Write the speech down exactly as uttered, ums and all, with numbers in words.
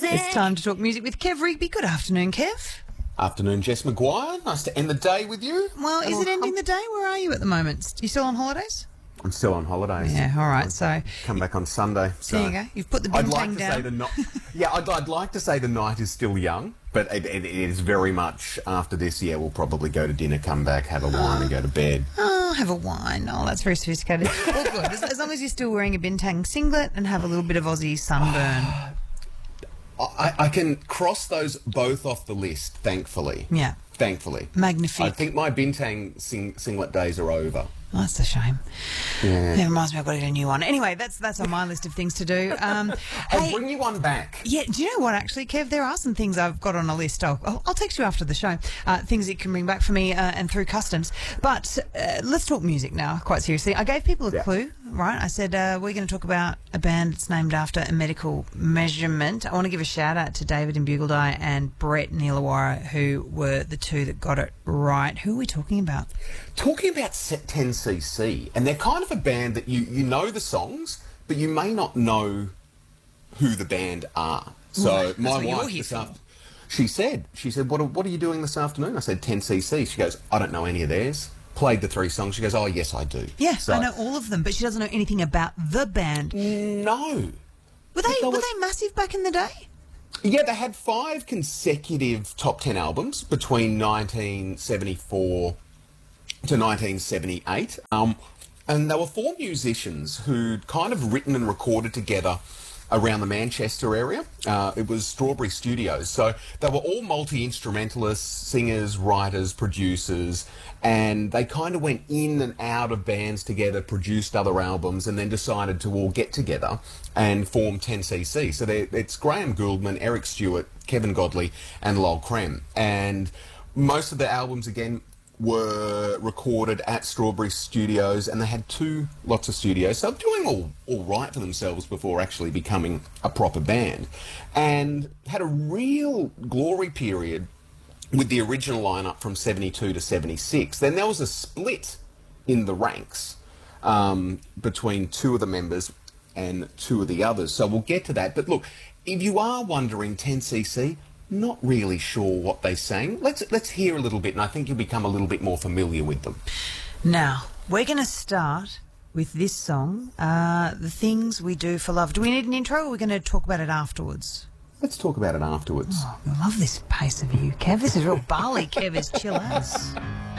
It's time to talk music with Kev Rigby. Good afternoon, Kev. Afternoon, Jess McGuire. Nice to end the day with you. Well, is it ending the day? Where are you at the moment? You still on holidays? I'm still on holidays. Yeah, all right. So come back on Sunday. So there you go. You've put the I'd bintang like to down. say the night. Yeah, I'd, I'd like to say the night is still young, but it, it, it is very much after this. Yeah, we'll probably go to dinner, come back, have a wine, and go to bed. Oh, have a wine. Oh, that's very sophisticated. All good. As, as long as you're still wearing a bintang singlet and have a little bit of Aussie sunburn. I, I can cross those both off the list, thankfully. Yeah. Thankfully. Magnifique. I think my bintang sing, singlet days are over. Oh, that's a shame. Yeah. It reminds me I've got to get a new one. Anyway, that's that's on my list of things to do. Um, I'll hey, bring you one back. Yeah, do you know what, actually, Kev? There are some things I've got on a list. I'll, I'll, I'll text you after the show, uh, things that you can bring back for me uh, and through customs. But uh, let's talk music now, quite seriously. I gave people a Yeah. clue, right? I said uh, we're going to talk about a band that's named after a medical measurement. I want to give a shout-out to David in Bugledye and Brett in Illawarra, who were the two that got it right. Who are we talking about? Talking about ten C C, and they're kind of a band that you, you know the songs, but you may not know who the band are. So Right, that's my what you're wife here this for. afternoon, she said, she said, what are, what are you doing this afternoon? I said, ten C C. She goes, I don't know any of theirs. Played the three songs. She goes, oh, yes, I do. Yeah, So- I know all of them, but she doesn't know anything about the band. No. Were they, They were were- they massive back in the day? Yeah, they had five consecutive top ten albums between nineteen seventy-four to nineteen seventy-eight. Um, and they were four musicians who'd kind of written and recorded together around the Manchester area. Uh, it was Strawberry Studios. So they were all multi-instrumentalists, singers, writers, producers, and they kind of went in and out of bands together, produced other albums, and then decided to all get together and form ten C C. So they're- it's Graham Gouldman, Eric Stewart, Kevin Godley, and Lol Creme. And most of the albums, again, were recorded at Strawberry Studios, and they had two lots of studios, so doing all, all right for themselves before actually becoming a proper band, and had a real glory period with the original lineup from seventy-two to seventy-six. Then there was a split in the ranks um, between two of the members and two of the others, so we'll get to that. But look, if you are wondering, ten C C, not really sure what they sang. Let's let's hear a little bit, and I think you'll become a little bit more familiar with them. Now, we're going to start with this song, uh, The Things We Do for Love. Do we need an intro, or are we going to talk about it afterwards? Let's talk about it afterwards. Oh, I love this pace of you, Kev. This is real Bali, Kev, is chill as.